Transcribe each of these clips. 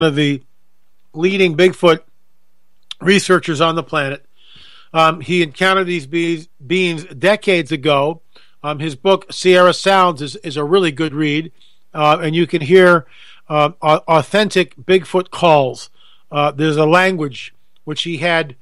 of the leading Bigfoot researchers on the planet. He encountered these beings decades ago. His book, Sierra Sounds, is a really good read, and you can hear authentic Bigfoot calls. There's a language which he had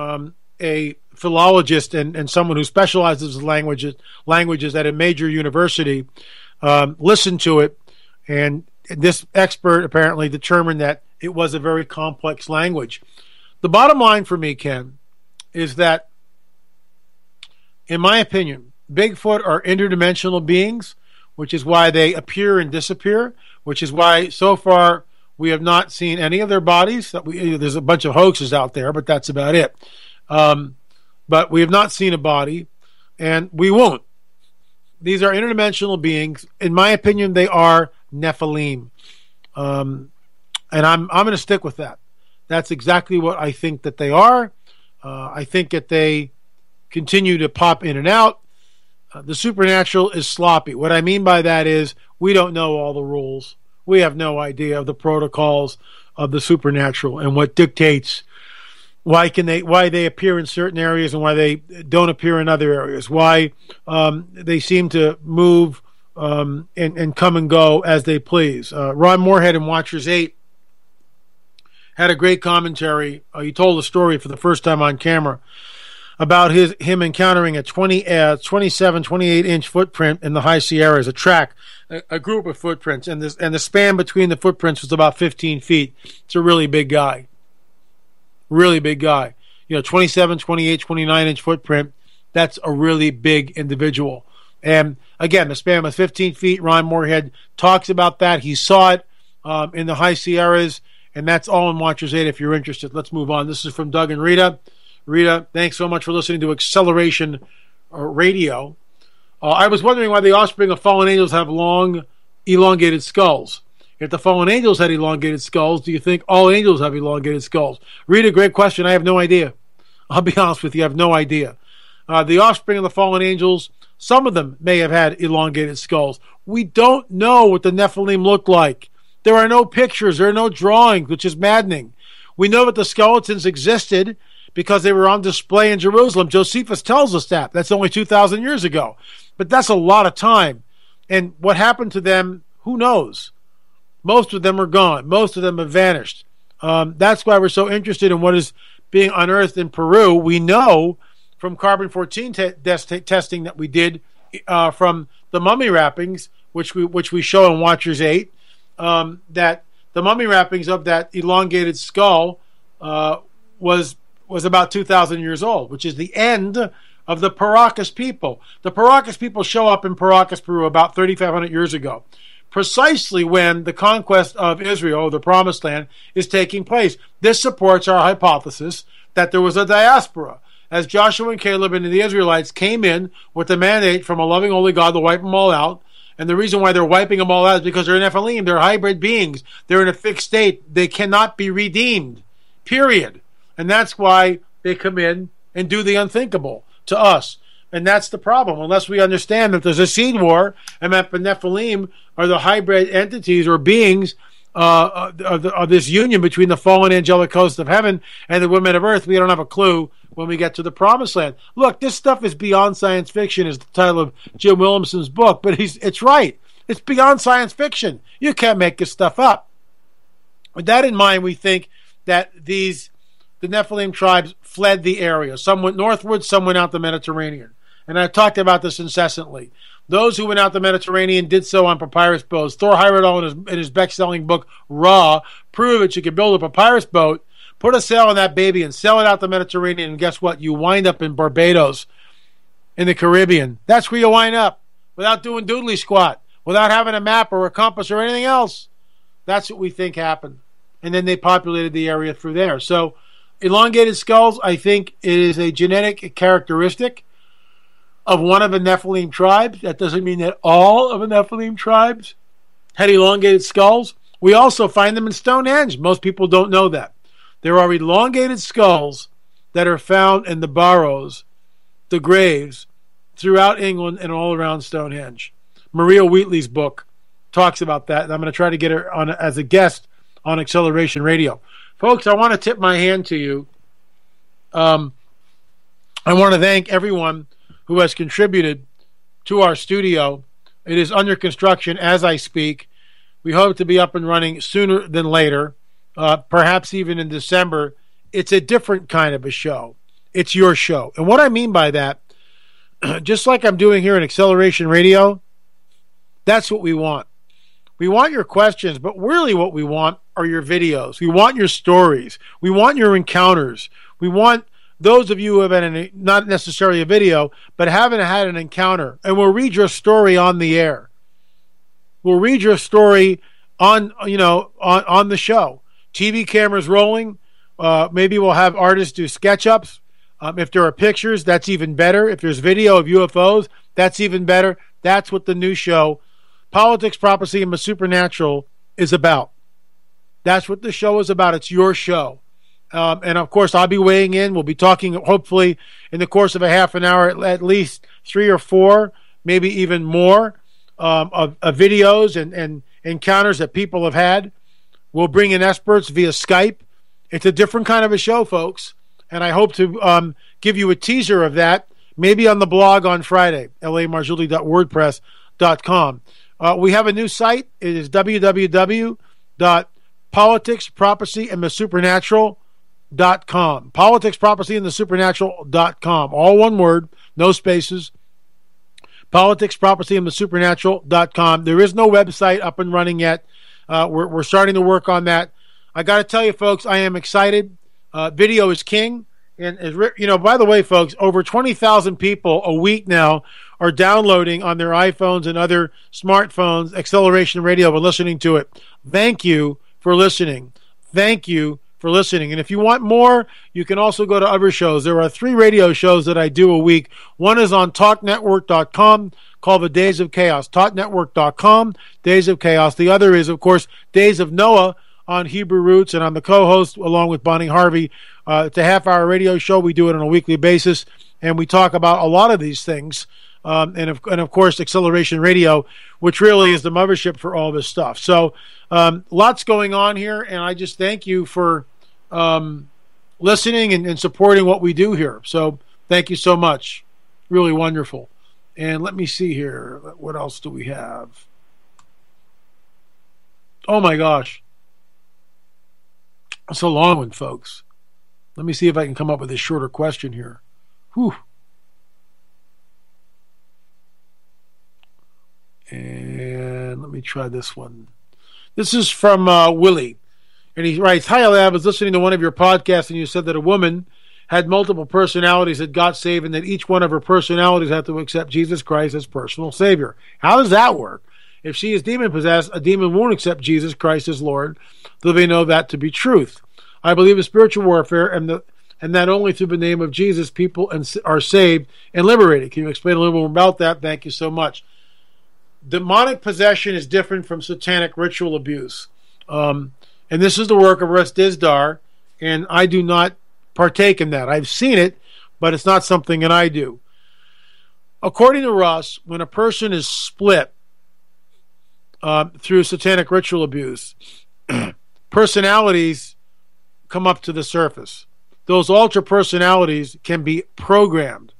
a philologist and someone who specializes in languages at a major university listen to it, and this expert apparently determined that it was a very complex language. The bottom line for me, Ken, is that, in my opinion, Bigfoot are interdimensional beings, which is why they appear and disappear, which is why so far we have not seen any of their bodies. There's a bunch of hoaxes out there, but that's about it. But we have not seen a body, and we won't. These are interdimensional beings. In my opinion, they are Nephilim. And I'm going to stick with that. That's exactly what I think that they are. I think that they continue to pop in and out. The supernatural is sloppy. What I mean by that is we don't know all the rules. We have no idea of the protocols of the supernatural and what dictates why they appear in certain areas and why they don't appear in other areas. Why they seem to move and come and go as they please. Ron Moorhead in Watchers 8 had a great commentary. He told a story for the first time on camera about him encountering a 27, 28-inch footprint in the High Sierras, a group of footprints, and the span between the footprints was about 15 feet. It's a really big guy. Really big guy. 27, 28, 29-inch footprint. That's a really big individual. And again, the span was 15 feet. Ron Moorhead talks about that. He saw it in the High Sierras, and that's all in Watchers 8 if you're interested. Let's move on. This is from Doug and Rita. Rita, thanks so much for listening to Acceleration Radio. I was wondering why the offspring of fallen angels have long, elongated skulls. If the fallen angels had elongated skulls, do you think all angels have elongated skulls? Rita, great question. I have no idea. I'll be honest with you, I have no idea. The offspring of the fallen angels, some of them may have had elongated skulls. We don't know what the Nephilim look like. There are no pictures, there are no drawings, which is maddening. We know that the skeletons existed because they were on display in Jerusalem. Josephus tells us that. That's only 2,000 years ago. But that's a lot of time. And what happened to them, who knows? Most of them are gone. Most of them have vanished. That's why we're so interested in what is being unearthed in Peru. We know from carbon-14 testing that we did from the mummy wrappings, which we show in Watchers 8, that the mummy wrappings of that elongated skull was about 2,000 years old, which is the end of the Paracas people. The Paracas people show up in Paracas, Peru, about 3,500 years ago, precisely when the conquest of Israel, the Promised Land, is taking place. This supports our hypothesis that there was a diaspora, as Joshua and Caleb and the Israelites came in with the mandate from a loving, holy God to wipe them all out. And the reason why they're wiping them all out is because they're Nephilim. They're hybrid beings. They're in a fixed state. They cannot be redeemed, period. And that's why they come in and do the unthinkable to us. And that's the problem. Unless we understand that there's a seed war and that the Nephilim are the hybrid entities or beings of this union between the fallen angelic host of heaven and the women of earth, we don't have a clue when we get to the Promised Land. Look, this stuff is beyond science fiction is the title of Jim Williamson's book, but it's right. It's beyond science fiction. You can't make this stuff up. With that in mind, we think that the Nephilim tribes fled the area. Some went northward, some went out the Mediterranean. And I've talked about this incessantly. Those who went out the Mediterranean did so on papyrus boats. Thor Heyerdahl, in his best-selling book, Raw, proved that you could build a papyrus boat, put a sail on that baby, and sail it out the Mediterranean, and guess what? You wind up in Barbados, in the Caribbean. That's where you wind up, without doing doodly squat, without having a map or a compass or anything else. That's what we think happened. And then they populated the area through there. So, elongated skulls, I think, is a genetic characteristic of one of the Nephilim tribes. That doesn't mean that all of the Nephilim tribes had elongated skulls. We also find them in Stonehenge. Most people don't know that. There are elongated skulls that are found in the barrows, the graves, throughout England and all around Stonehenge. Maria Wheatley's book talks about that, and I'm going to try to get her on as a guest on Acceleration Radio. Folks, I want to tip my hand to you. I want to thank everyone who has contributed to our studio. It is under construction as I speak. We hope to be up and running sooner than later, perhaps even in December. It's a different kind of a show. It's your show. And what I mean by that, just like I'm doing here in Acceleration Radio, that's what we want. We want your questions, but really what we want are your videos. We want your stories. We want your encounters. We want those of you who have been not necessarily a video, but haven't had an encounter. And we'll read your story on the air. We'll read your story on the show. TV cameras rolling. Maybe we'll have artists do SketchUps. If there are pictures, that's even better. If there's video of UFOs, that's even better. That's what the new show, Politics, Prophecy, and the Supernatural, is about. That's what the show is about. It's your show. And, of course, I'll be weighing in. We'll be talking, hopefully, in the course of a half an hour, at least 3 or 4, maybe even more, of videos and encounters that people have had. We'll bring in experts via Skype. It's a different kind of a show, folks. And I hope to give you a teaser of that, maybe on the blog on Friday, lamarzulli.wordpress.com. We have a new site. It is www.politicsprophecyandthesupernatural.com. Politicsprophecyandthesupernatural.com. All one word, no spaces. Politicsprophecyandthesupernatural.com. There is no website up and running yet. We're starting to work on that. I got to tell you, folks, I am excited. Video is king. And, by the way, folks, over 20,000 people a week now are downloading on their iPhones and other smartphones Acceleration Radio and listening to it. Thank you for listening. Thank you for listening. And if you want more, you can also go to other shows. There are 3 radio shows that I do a week. One is on TalkNetwork.com called The Days of Chaos. TalkNetwork.com, Days of Chaos. The other is, of course, Days of Noah on Hebrew Roots, and I'm the co-host along with Bonnie Harvey. It's a half-hour radio show. We do it on a weekly basis, and we talk about a lot of these things. And of course, Acceleration Radio, which really is the mothership for all this stuff. So lots going on here, and I just thank you for listening and supporting what we do here. So thank you so much. Really wonderful. And let me see here. What else do we have? Oh, my gosh. It's a long one, folks. Let me see if I can come up with a shorter question here. Whew. And let me try this one. This is from Willie. And he writes, "Hi, Lab. I was listening to one of your podcasts, and you said that a woman had multiple personalities that got saved, and that each one of her personalities had to accept Jesus Christ as personal Savior. How does that work? If she is demon-possessed, a demon won't accept Jesus Christ as Lord, though they know that to be truth. I believe in spiritual warfare, and that only through the name of Jesus people are saved and liberated." Can you explain a little more about that? Thank you so much. Demonic possession is different from satanic ritual abuse. And this is the work of Russ Dizdar, and I do not partake in that. I've seen it, but it's not something that I do. According to Russ, when a person is split through satanic ritual abuse, personalities come up to the surface. Those alter personalities can be programmed.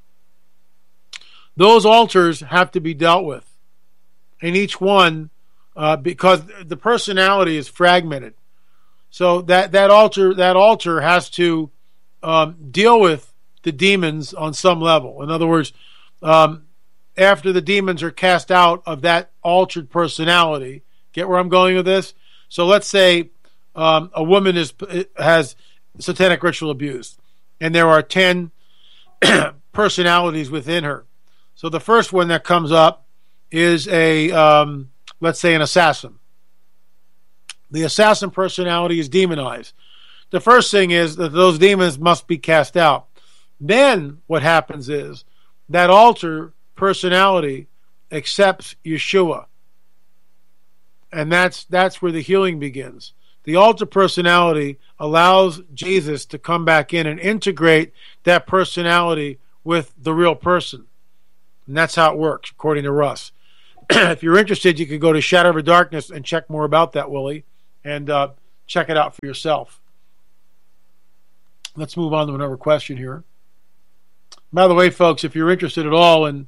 Those alters have to be dealt with. And each one, because the personality is fragmented. So that alter has to deal with the demons on some level. In other words, after the demons are cast out of that altered personality, get where I'm going with this? So let's say a woman has satanic ritual abuse, and there are 10 personalities within her. So the first one that comes up is let's say an assassin. The assassin personality is demonized. The first thing is that those demons must be cast out. Then what happens is that alter personality accepts Yeshua. And that's where the healing begins. The alter personality allows Jesus to come back in and integrate that personality with the real person. And that's how it works, according to Russ. If you're interested, you can go to Shadow Over Darkness and check more about that, Willie. And check it out for yourself. Let's move on to another question here. By the way, folks, if you're interested at all in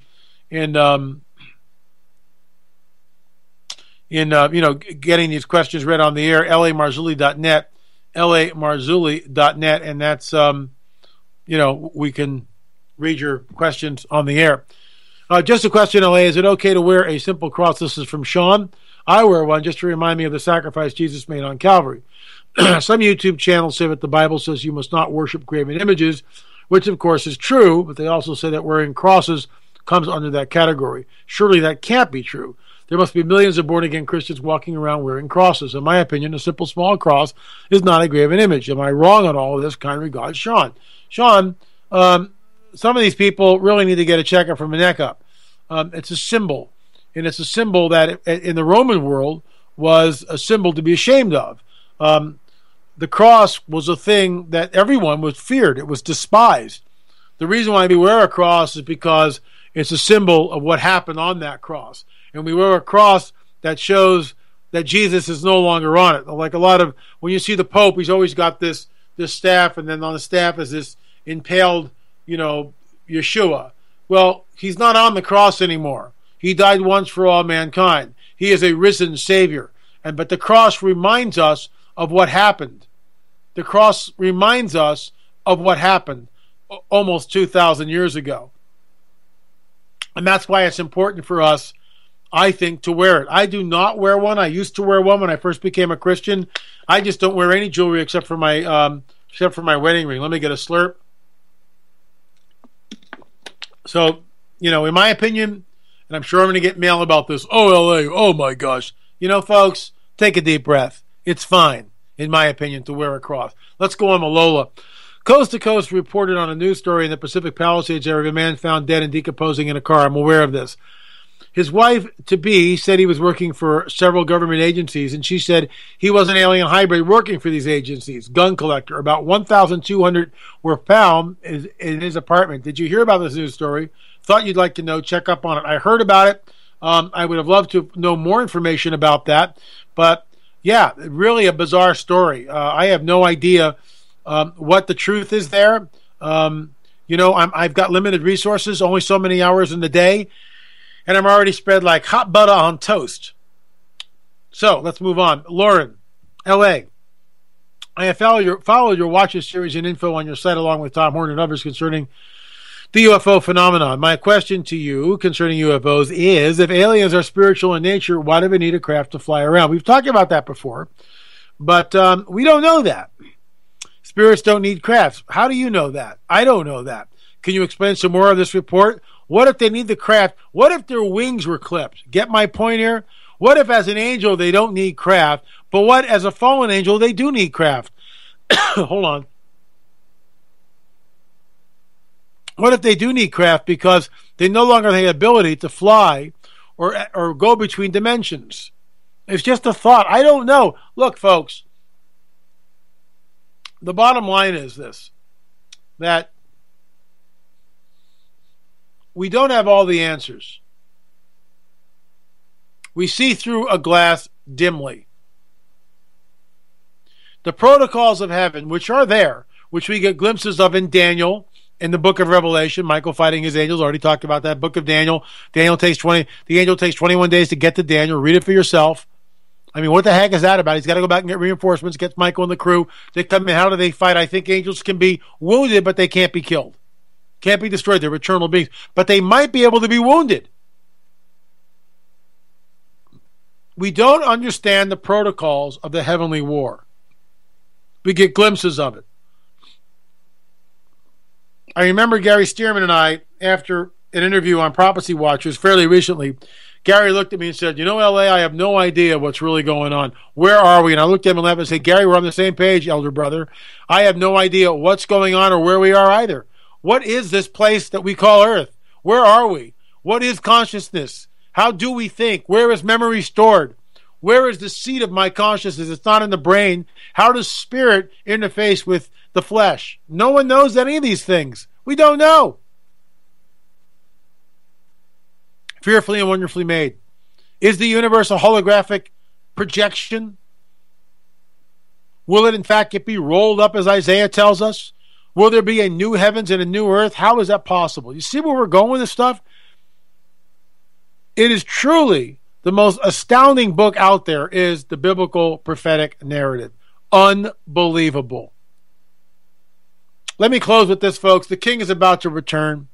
getting these questions read on the air, lamarzulli.net, lamarzulli.net, and that's we can read your questions on the air. Just a question, LA, is it okay to wear a simple cross? This is from Sean. I wear one just to remind me of the sacrifice Jesus made on Calvary. Some YouTube channels say that the Bible says you must not worship graven images, which of course is true, but they also say that wearing crosses comes under that category. Surely that can't be true. There must be millions of born-again Christians walking around wearing crosses. In my opinion, a simple small cross is not a graven image. Am I wrong on all of this? Kind regards, Sean. Sean, some of these people really need to get a checkup from the neck up. It's a symbol, and it's a symbol that in the Roman world was a symbol to be ashamed of. The cross was a thing that everyone was feared. It was despised. The reason why we wear a cross is because it's a symbol of what happened on that cross. And we wear a cross that shows that Jesus is no longer on it. Like a lot of, when you see the Pope, he's always got this staff, and then on the staff is this impaled, Yeshua. Well, he's not on the cross anymore. He died once for all mankind. He is a risen Savior. But the cross reminds us of what happened. The cross reminds us of what happened almost 2,000 years ago. And that's why it's important for us, I think, to wear it. I do not wear one. I used to wear one when I first became a Christian. I just don't wear any jewelry except for my wedding ring. Let me get a slurp. So, in my opinion, and I'm sure I'm going to get mail about this. Oh, LA, oh my gosh. Folks, take a deep breath. It's fine, in my opinion, to wear a cross. Let's go on Malola. Coast to Coast reported on a news story in the Pacific Palisades area of a man found dead and decomposing in a car. I'm aware of this. His wife-to-be said he was working for several government agencies, and she said he was an alien hybrid working for these agencies. Gun collector. About 1,200 were found in his apartment. Did you hear about this news story? Thought you'd like to know. Check up on it. I heard about it. I would have loved to know more information about that. But, yeah, really a bizarre story. I have no idea what the truth is there. I've got limited resources, only so many hours in the day. And I'm already spread like hot butter on toast. So let's move on. Lauren, L.A. I have followed your Watches series and info on your site along with Tom Horn and others concerning the UFO phenomenon. My question to you concerning UFOs is, if aliens are spiritual in nature, why do we need a craft to fly around? We've talked about that before, but we don't know that. Spirits don't need crafts. How do you know that? I don't know that. Can you explain some more of this report? What if they need the craft? What if their wings were clipped? Get my point here? What if as an angel they don't need craft, but what as a fallen angel they do need craft? Hold on. What if they do need craft because they no longer have the ability to fly or go between dimensions? It's just a thought. I don't know. Look, folks, the bottom line is this, that we don't have all the answers. We see through a glass dimly. The protocols of heaven, which are there, which we get glimpses of in Daniel, in the book of Revelation, Michael fighting his angels, already talked about that, book of Daniel. The angel takes 21 days to get to Daniel. Read it for yourself. I mean, what the heck is that about? He's got to go back and get reinforcements, gets Michael and the crew. They come in. How do they fight? I think angels can be wounded, but they can't be killed. Can't be destroyed. They're eternal beings. But they might be able to be wounded. We don't understand the protocols of the heavenly war. We get glimpses of it. I remember Gary Stearman and I, after an interview on Prophecy Watchers fairly recently, Gary looked at me and said, LA, I have no idea what's really going on. Where are we? And I looked at him and laughed and said, Gary, we're on the same page, elder brother. I have no idea what's going on or where we are either. What is this place that we call Earth? Where are we? What is consciousness? How do we think? Where is memory stored? Where is the seat of my consciousness? It's not in the brain. How does spirit interface with the flesh? No one knows any of these things. We don't know. Fearfully and wonderfully made. Is the universe a holographic projection? Will it in fact be rolled up as Isaiah tells us? Will there be a new heavens and a new earth? How is that possible? You see where we're going with this stuff? It is truly the most astounding book out there is the biblical prophetic narrative. Unbelievable. Let me close with this, folks. The king is about to return.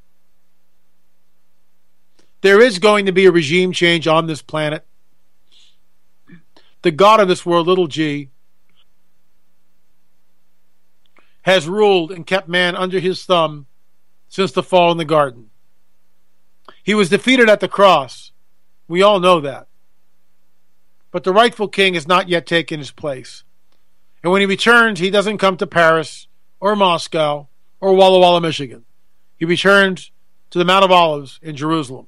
There is going to be a regime change on this planet. The God of this world, little g, has ruled and kept man under his thumb since the fall in the garden. He was defeated at the cross. We all know that. But the rightful king has not yet taken his place. And when he returns, he doesn't come to Paris or Moscow or Walla Walla, Michigan. He returns to the Mount of Olives in Jerusalem.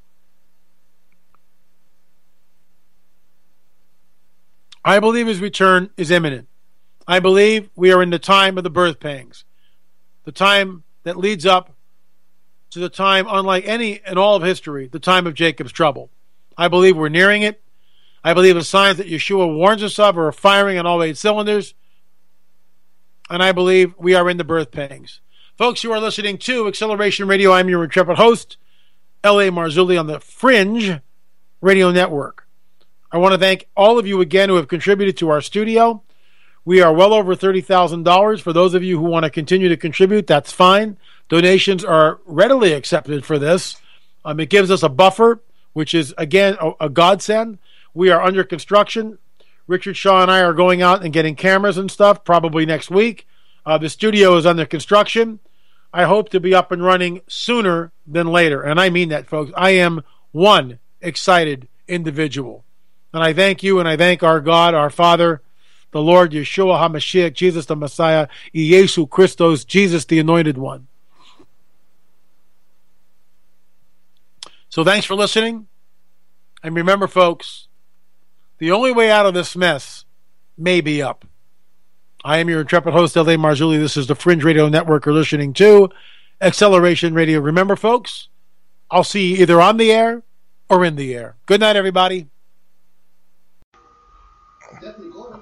I believe his return is imminent. I believe we are in the time of the birth pangs, the time that leads up to the time unlike any in all of history, the time of Jacob's trouble. I believe we're nearing it. I believe the signs that Yeshua warns us of are firing on all 8 cylinders. And I believe we are in the birth pangs. Folks, you are listening to Acceleration Radio. I'm your intrepid host, L.A. Marzulli on the Fringe Radio Network. I want to thank all of you again who have contributed to our studio. We are well over $30,000. For those of you who want to continue to contribute, that's fine. Donations are readily accepted for this. It gives us a buffer, which is, again, a godsend. We are under construction. Richard Shaw and I are going out and getting cameras and stuff probably next week. The studio is under construction. I hope to be up and running sooner than later. And I mean that, folks. I am one excited individual. And I thank you and I thank our God, our Father, the Lord Yeshua HaMashiach, Jesus the Messiah, Yesu Christos, Jesus the Anointed One. So thanks for listening. And remember, folks, the only way out of this mess may be up. I am your intrepid host, L.A. Marzulli. This is the Fringe Radio Network. You're listening to Acceleration Radio. Remember, folks, I'll see you either on the air or in the air. Good night, everybody. Definitely gold.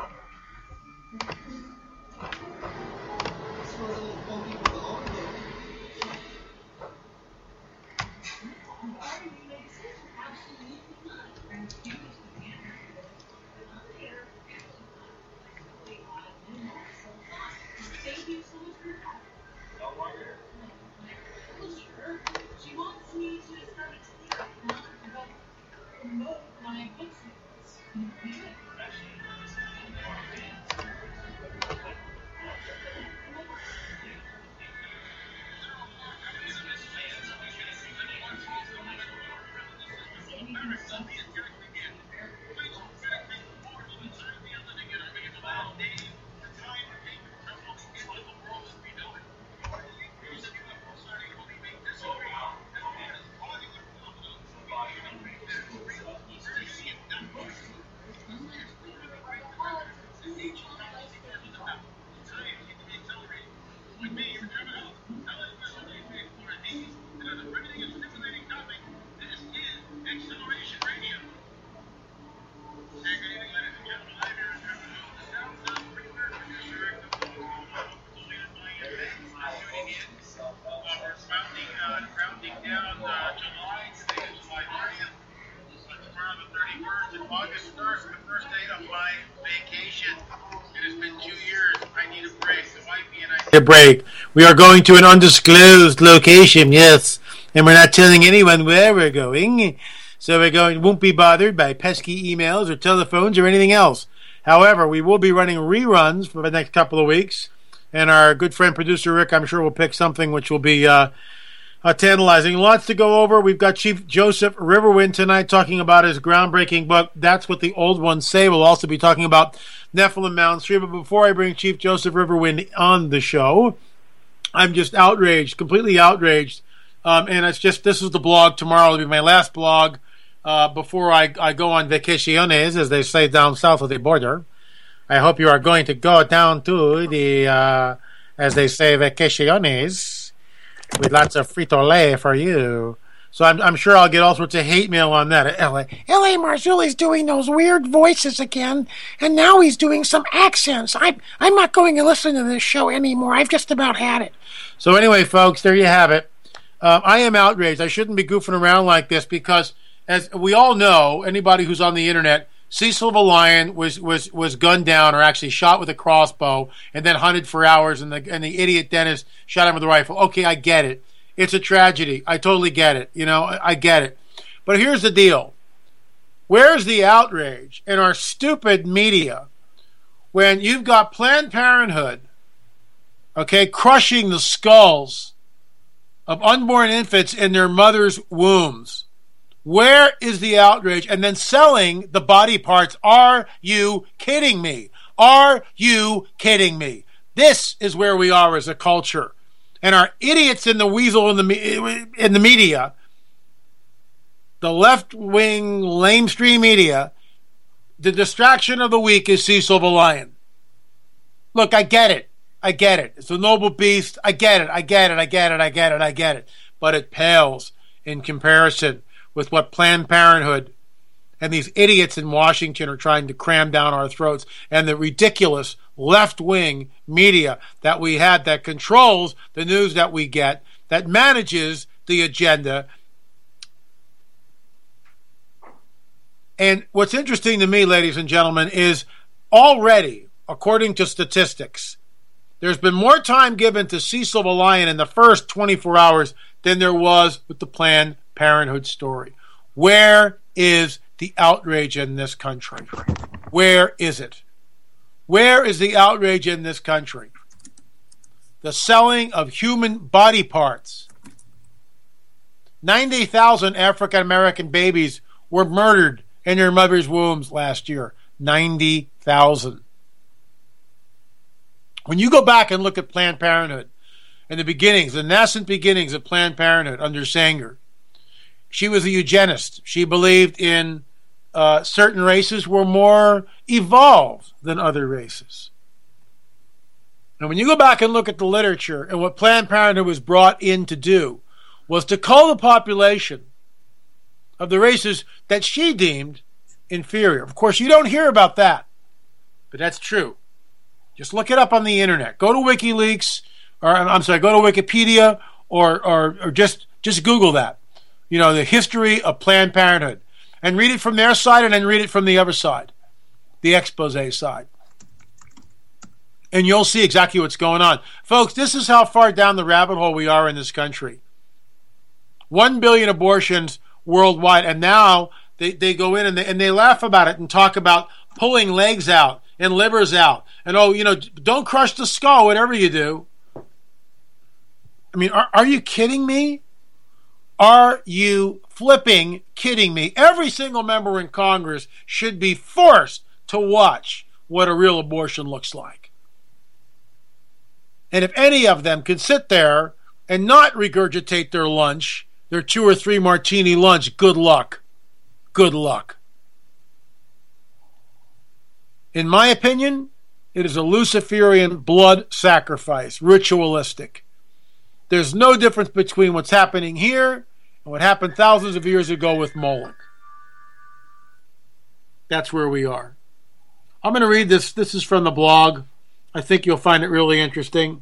Break. We are going to an undisclosed location, yes, and we're not telling anyone where we're going. So won't be bothered by pesky emails or telephones or anything else. However, we will be running reruns for the next couple of weeks, and our good friend producer Rick, I'm sure, will pick something which will be tantalizing. Lots to go over. We've got Chief Joseph Riverwind tonight talking about his groundbreaking book, That's What the Old Ones Say. We'll also be talking about Nephilim Mountain Street. But before I bring Chief Joseph Riverwind on the show, I'm just outraged, completely outraged. And it's just, this is the blog. Tomorrow will be my last blog before I go on vacaciones, as they say down south of the border. I hope you are going to go down to the, as they say, vacaciones, with lots of Frito-Lay for you. So I'm sure I'll get all sorts of hate mail on that. L.A. Marzulli's doing those weird voices again, and now he's doing some accents. I'm not going to listen to this show anymore. I've just about had it. So anyway, folks, there you have it. I am outraged. I shouldn't be goofing around like this because, as we all know, anybody who's on the internet, Cecil the Lion was gunned down or actually shot with a crossbow and then hunted for hours, and the idiot dentist shot him with a rifle. Okay, I get it. It's a tragedy. I totally get it. I get it. But here's the deal. Where's the outrage in our stupid media when you've got Planned Parenthood, okay, crushing the skulls of unborn infants in their mother's wombs? Where is the outrage? And then selling the body parts. Are you kidding me? Are you kidding me? This is where we are as a culture. And our idiots in the weasel in the media, the left-wing lamestream media, the distraction of the week is Cecil the Lion. Look, I get it. I get it. It's a noble beast. I get it. I get it. I get it. I get it. I get it. But it pales in comparison with what Planned Parenthood and these idiots in Washington are trying to cram down our throats, and the ridiculous left-wing media that we had that controls the news that we get, that manages the agenda. And what's interesting to me, ladies and gentlemen, is already, according to statistics, there's been more time given to Cecil the Lion in the first 24 hours than there was with the Planned Parenthood story. Where is the outrage in this country? Where is it? Where is the outrage in this country? The selling of human body parts. 90,000 African American babies were murdered in their mother's wombs last year. 90,000. When you go back and look at Planned Parenthood and the beginnings, the nascent beginnings of Planned Parenthood under Sanger, she was a eugenist. She believed in certain races were more evolved than other races. And when you go back and look at the literature, and what Planned Parenthood was brought in to do was to cull the population of the races that she deemed inferior. Of course, you don't hear about that, but that's true. Just look it up on the internet. Go to WikiLeaks, or I'm sorry, go to Wikipedia, or just Google that. The history of Planned Parenthood. And read it from their side and then read it from the other side, the expose side. And you'll see exactly what's going on. Folks, this is how far down the rabbit hole we are in this country. 1 billion abortions worldwide, and now they go in and they laugh about it and talk about pulling legs out and livers out. And, don't crush the skull, whatever you do. I mean, are you kidding me? Are you flipping kidding me? Every single member in Congress should be forced to watch what a real abortion looks like. And if any of them can sit there and not regurgitate their lunch, their 2 or 3 martini lunch, good luck. Good luck. In my opinion, it is a Luciferian blood sacrifice, ritualistic. There's no difference between what's happening here and what happened thousands of years ago with Moloch. That's where we are. I'm going to read this. This is from the blog. I think you'll find it really interesting.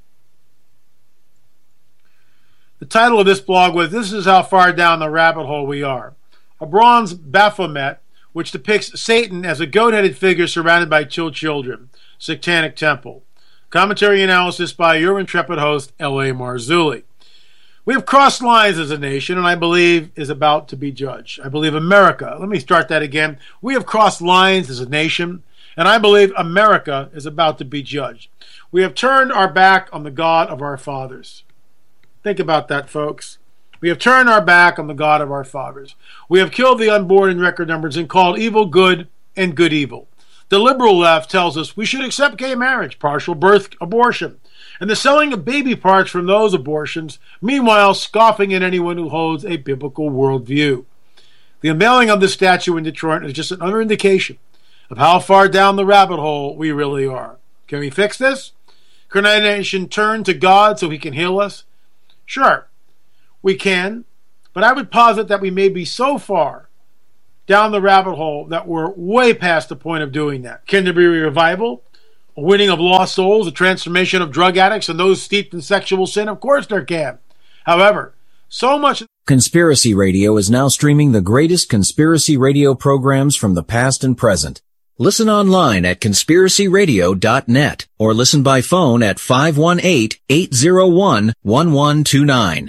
The title of this blog was, "This is how far down the rabbit hole we are." A bronze Baphomet, which depicts Satan as a goat-headed figure surrounded by 2 children. Satanic Temple. Commentary analysis by your intrepid host, L.A. Marzulli. We have crossed lines as a nation, and I believe is about to be judged. I believe America, let me start that again. We have crossed lines as a nation, and I believe America is about to be judged. We have turned our back on the God of our fathers. Think about that, folks. We have turned our back on the God of our fathers. We have killed the unborn in record numbers and called evil good and good evil. The liberal left tells us we should accept gay marriage, partial birth abortion, and the selling of baby parts from those abortions, meanwhile scoffing at anyone who holds a biblical worldview. The unveiling of this statue in Detroit is just another indication of how far down the rabbit hole we really are. Can we fix this? Can our nation turn to God so he can heal us? Sure, we can. But I would posit that we may be so far down the rabbit hole that we're way past the point of doing that. Can there be a revival? A winning of lost souls? A transformation of drug addicts and those steeped in sexual sin? Of course there can. However, so much... Conspiracy Radio is now streaming the greatest conspiracy radio programs from the past and present. Listen online at conspiracyradio.net or listen by phone at 518-801-1129,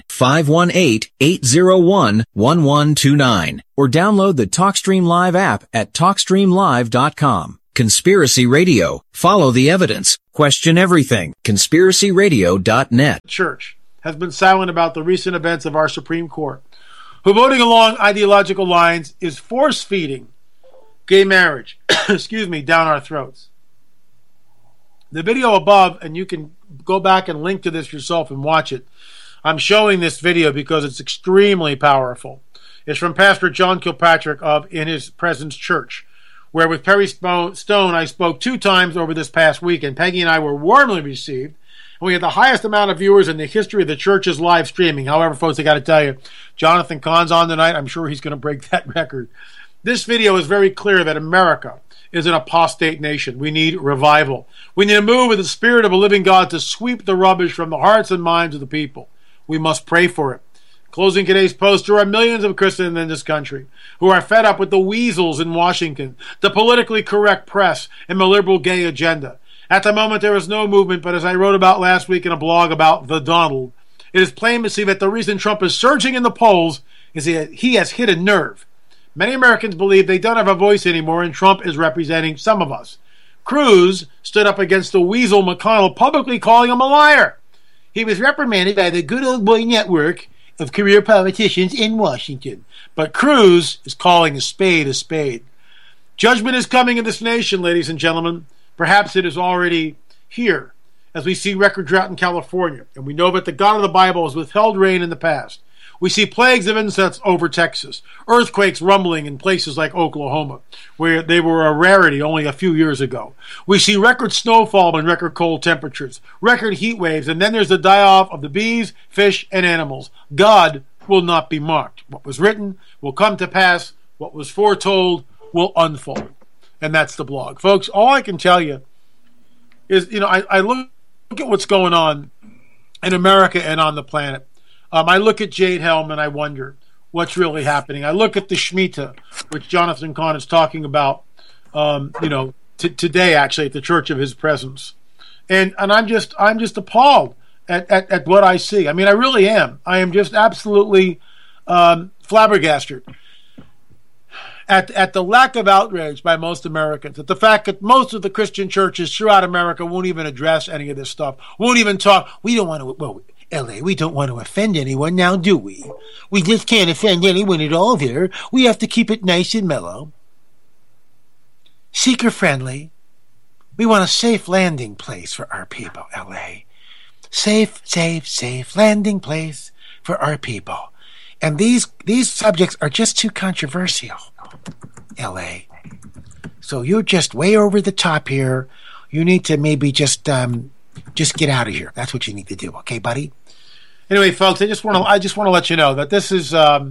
518-801-1129, or download the TalkStream Live app at TalkStreamLive.com. Conspiracy Radio. Follow the evidence. Question everything. conspiracyradio.net. Church has been silent about the recent events of our Supreme Court, who, voting along ideological lines, is force-feeding gay marriage, down our throats. The video above, and you can go back and link to this yourself and watch it. I'm showing this video because it's extremely powerful. It's from Pastor John Kilpatrick of In His Presence Church, where with Perry Stone I spoke 2 times over this past week, and Peggy and I were warmly received. And we had the highest amount of viewers in the history of the church's live streaming. However, folks, I got to tell you, Jonathan Cahn's on tonight. I'm sure he's going to break that record. This video is very clear that America is an apostate nation. We need revival. We need to move with the Spirit of a living God to sweep the rubbish from the hearts and minds of the people. We must pray for it. Closing today's post, there are millions of Christians in this country who are fed up with the weasels in Washington, the politically correct press, and the liberal gay agenda. At the moment, there is no movement, but as I wrote about last week in a blog about the Donald, it is plain to see that the reason Trump is surging in the polls is that he has hit a nerve. Many Americans believe they don't have a voice anymore, and Trump is representing some of us. Cruz stood up against the weasel McConnell, publicly calling him a liar. He was reprimanded by the good old boy network of career politicians in Washington. But Cruz is calling a spade a spade. Judgment is coming in this nation, ladies and gentlemen. Perhaps it is already here, as we see record drought in California, and we know that the God of the Bible has withheld rain in the past. We see plagues of insects over Texas, earthquakes rumbling in places like Oklahoma, where they were a rarity only a few years ago. We see record snowfall and record cold temperatures, record heat waves, and then there's the die-off of the bees, fish, and animals. God will not be mocked. What was written will come to pass. What was foretold will unfold. And that's the blog. Folks, all I can tell you is, I look at what's going on in America and on the planet. I look at Jade Helm and I wonder what's really happening. I look at the Shemitah, which Jonathan Cahn is talking about, today actually at the Church of His Presence, and I'm just appalled at what I see. I mean, I really am. I am just absolutely flabbergasted at the lack of outrage by most Americans, at the fact that most of the Christian churches throughout America won't even address any of this stuff, won't even talk. We don't want to. Well, L.A., we don't want to offend anyone now, do we? We just can't offend anyone at all here. We have to keep it nice and mellow. Seeker-friendly. We want a safe landing place for our people, L.A. Safe landing place for our people. And these subjects are just too controversial, L.A. So you're just way over the top here. You need to maybe just get out of here. That's what you need to do, okay, buddy? Anyway, folks, I just want to let you know that this is,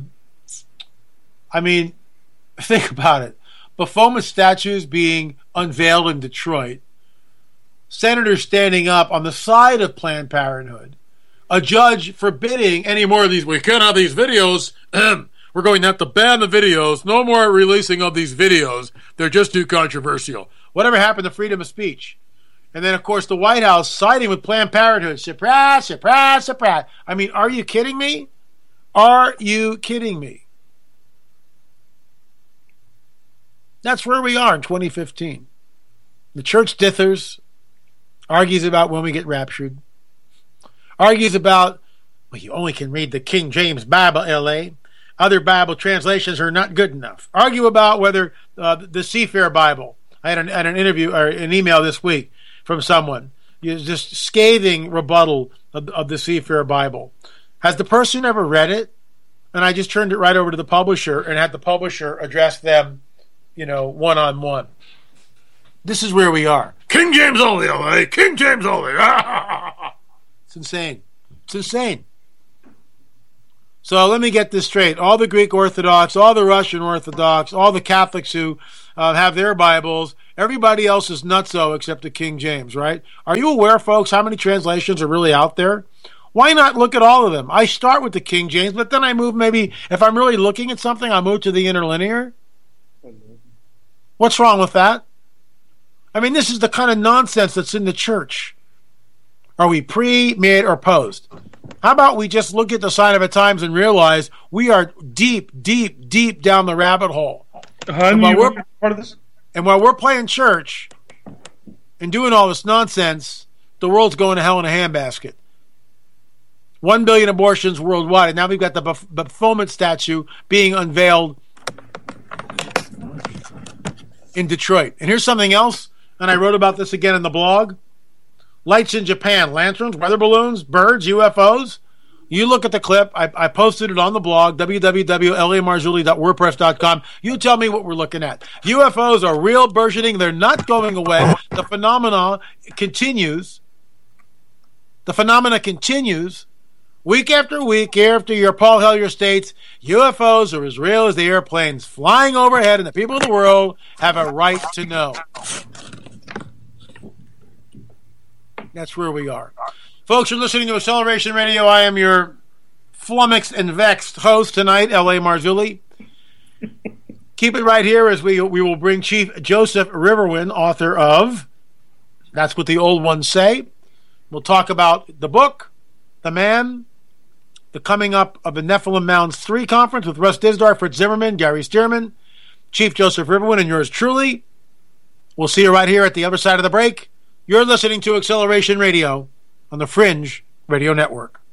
think about it. Baphomet statues being unveiled in Detroit, senators standing up on the side of Planned Parenthood, a judge forbidding any more of these. We can't have these videos. We're going to have to ban the videos. No more releasing of these videos. They're just too controversial. Whatever happened to freedom of speech? And then, of course, the White House siding with Planned Parenthood. Surprise, surprise, surprise. I mean, are you kidding me? Are you kidding me? That's where we are in 2015. The church dithers, argues about when we get raptured, argues about, well, you only can read the King James Bible, L.A. Other Bible translations are not good enough. Argue about whether the Seafair Bible. I had an interview or an email this week from someone, just scathing rebuttal of the Seafair Bible. Has the person ever read it? And I just turned it right over to the publisher and had the publisher address them, one-on-one. This is where we are. King James only, LA. King James only. It's insane. It's insane. So let me get this straight. All the Greek Orthodox, all the Russian Orthodox, all the Catholics who have their Bibles, everybody else is nutso except the King James, right? Are you aware, folks, how many translations are really out there? Why not look at all of them? I start with the King James, but then I move maybe, if I'm really looking at something, I move to the interlinear. What's wrong with that? I mean, this is the kind of nonsense that's in the church. Are we pre, mid, or post? How about we just look at the sign of the times and realize we are deep, deep, deep down the rabbit hole. And while we're playing church and doing all this nonsense, the world's going to hell in a handbasket. 1 billion abortions worldwide, and now we've got the Baphomet statue being unveiled in Detroit. And here's something else, and I wrote about this again in the blog. Lights in Japan, lanterns, weather balloons, birds, UFOs. You look at the clip. I posted it on the blog, www.lamarzulli.wordpress.com. You tell me what we're looking at. UFOs are real, burgeoning. They're not going away. The phenomena continues. Week after week, year after year, Paul Hellyer states, UFOs are as real as the airplanes flying overhead, and the people of the world have a right to know. That's where we are. Folks, you're listening to Acceleration Radio. I am your flummoxed and vexed host tonight, L.A. Marzulli. Keep it right here as we will bring Chief Joseph Riverwind, author of That's What the Old Ones Say. We'll talk about the book, the man, the coming up of the Nephilim Mounds 3 conference with Russ Dizdar, Fritz Zimmerman, Gary Stearman, Chief Joseph Riverwind, and yours truly. We'll see you right here at the other side of the break. You're listening to Acceleration Radio on the Fringe Radio Network.